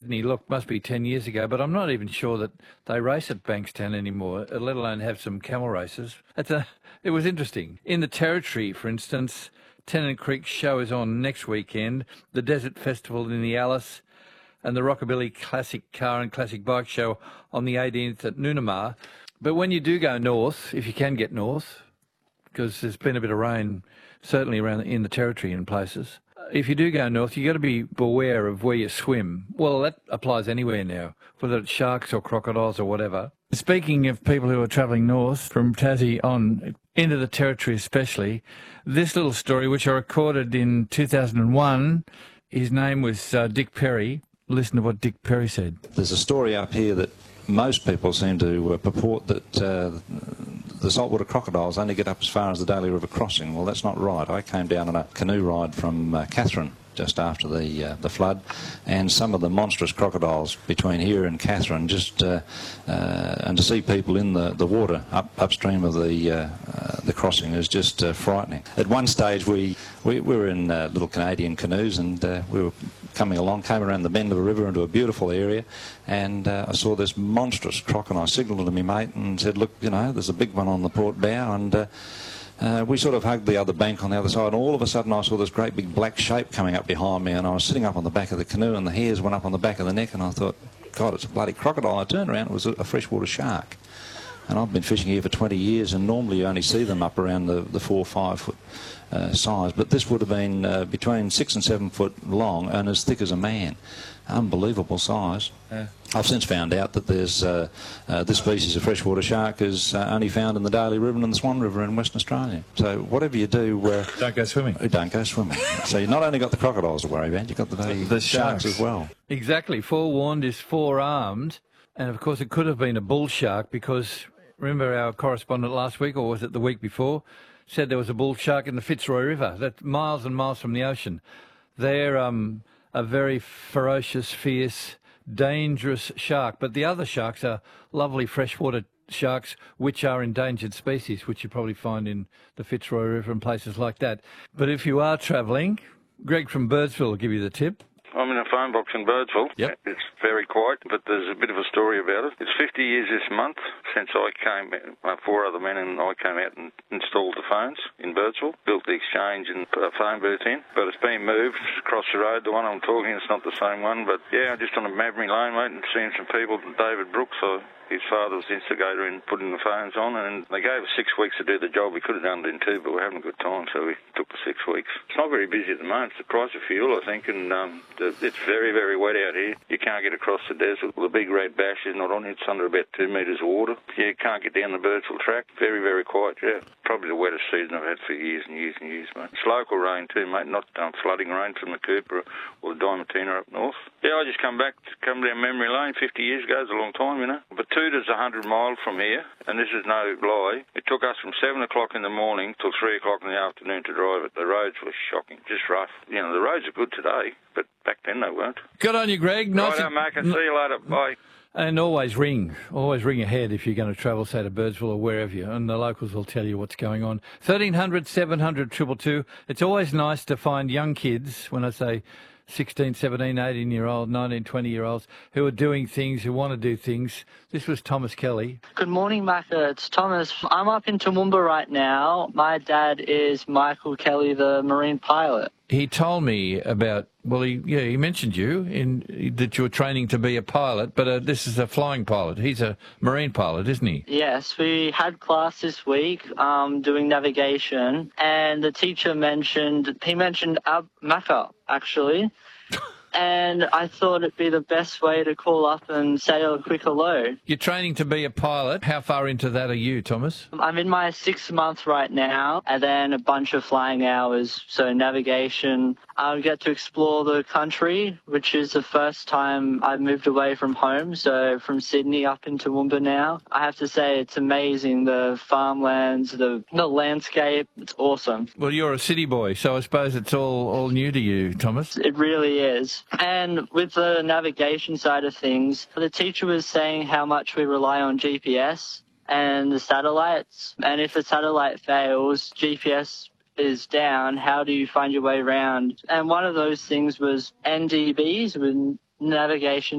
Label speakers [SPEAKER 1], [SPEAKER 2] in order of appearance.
[SPEAKER 1] Sydney, look, must be 10 years ago, but I'm not even sure that they race at Bankstown anymore, let alone have some camel races. It was interesting. In the Territory, for instance, Tennant Creek show is on next weekend, the Desert Festival in the Alice, and the Rockabilly Classic Car and Classic Bike Show on the 18th at Noonamar. But when you do go north, if you can get north, because there's been a bit of rain, certainly around in the Territory in places, if you do go north, you've got to be beware of where you swim. Well, that applies anywhere now, whether it's sharks or crocodiles or whatever. Speaking of people who are travelling north from Tassie on into the Territory especially, this little story, which I recorded in 2001, his name was Dick Perry. Listen to what Dick Perry said.
[SPEAKER 2] There's a story up here that most people seem to purport that the saltwater crocodiles only get up as far as the Daly River crossing. Well, that's not right. I came down on a canoe ride from Katherine just after the flood, and some of the monstrous crocodiles between here and Katherine, just and to see people in the water upstream of the crossing is just frightening. At one stage we were in little Canadian canoes, and we were came around the bend of a river into a beautiful area, and I saw this monstrous croc, and I signalled to my mate and said, look, you know, there's a big one on the port bow, and we sort of hugged the other bank on the other side, and all of a sudden I saw this great big black shape coming up behind me, and I was sitting up on the back of the canoe, and the hairs went up on the back of the neck, and I thought, God, it's a bloody crocodile. I turned around, it was a freshwater shark. And I've been fishing here for 20 years, and normally you only see them up around the 4 or 5 foot size, but this would have been between 6 and 7 foot long and as thick as a man. Unbelievable size. Yeah. I've since found out that there's this species of freshwater shark is only found in the Daly River and the Swan River in Western Australia. So whatever you do...
[SPEAKER 1] don't go swimming.
[SPEAKER 2] Don't go swimming. So you've not only got the crocodiles to worry about, you've got the sharks as well.
[SPEAKER 1] Exactly. Forewarned is forearmed. And of course it could have been a bull shark, because remember our correspondent last week, or was it the week before, said there was a bull shark in the Fitzroy River, that's miles and miles from the ocean. They're a very ferocious, fierce, dangerous shark. But the other sharks are lovely freshwater sharks, which are endangered species, which you probably find in the Fitzroy River and places like that. But if you are travelling, Greg from Birdsville will give you the tip.
[SPEAKER 3] I'm in a phone box in Birdsville.
[SPEAKER 1] Yep.
[SPEAKER 3] It's very quiet, but there's a bit of a story about it. It's 50 years this month since I came, 4 other men and I came out and installed the phones in Birdsville, built the exchange and put a phone booth in. But it's been moved across the road. The one I'm talking, it's not the same one. But yeah, just on a Maverick Lane, mate, and seeing some people, David Brooks, his father was the instigator in putting the phones on, and they gave us 6 weeks to do the job. We could have done it in 2, but we're having a good time, so we took the 6 weeks. It's not very busy at the moment. It's the price of fuel, I think, and it's very, very wet out here. You can't get across the desert. The big red bash is not on it. It's under about 2 metres of water. You can't get down the Birdsville track. Very, very quiet, yeah. Probably the wettest season I've had for years and years and years, mate. It's local rain too, mate, not flooding rain from the Cooper or the Diamantina up north. Yeah, I just come down memory lane 50 years ago. It's a long time, you know. Batutta's 100 miles from here, and this is no lie. It took us from 7 o'clock in the morning till 3 o'clock in the afternoon to drive it. The roads were shocking, just rough. You know, the roads are good today, but back then they weren't.
[SPEAKER 1] Good on you, Greg.
[SPEAKER 3] Righto, Mark, and see you later. Bye.
[SPEAKER 1] And always ring ahead if you're going to travel, say, to Birdsville or wherever you, and the locals will tell you what's going on. 1300 700 222. It's always nice to find young kids, when I say 16, 17, 18-year-old, 19, 20-year-olds, who are doing things, who want to do things. This was Thomas Kelly.
[SPEAKER 4] Good morning, Macca. It's Thomas. I'm up in Toowoomba right now. My dad is Michael Kelly, the Marine pilot.
[SPEAKER 1] He told me about, well, he mentioned that you're training to be a pilot, but this is a flying pilot. He's a marine pilot, isn't he?
[SPEAKER 4] Yes, we had class this week doing navigation, and the teacher mentioned Macca, actually. And I thought it'd be the best way to call up and say a quick hello.
[SPEAKER 1] You're training to be a pilot. How far into that are you, Thomas?
[SPEAKER 4] I'm in my 6th month right now, and then a bunch of flying hours, so navigation. I'll get to explore the country, which is the first time I've moved away from home, so from Sydney up into Toowoomba now. I have to say it's amazing, the farmlands, the landscape, it's awesome.
[SPEAKER 1] Well, you're a city boy, so I suppose it's all new to you, Thomas.
[SPEAKER 4] It really is. And with the navigation side of things, the teacher was saying how much we rely on GPS and the satellites. And if the satellite fails, GPS is down, how do you find your way around? And one of those things was NDBs, with navigation